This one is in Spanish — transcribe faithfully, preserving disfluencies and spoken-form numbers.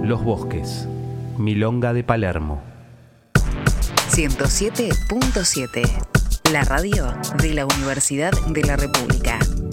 Los Bosques, Milonga de Palermo. ciento siete punto siete, la radio de la Universidad de la República.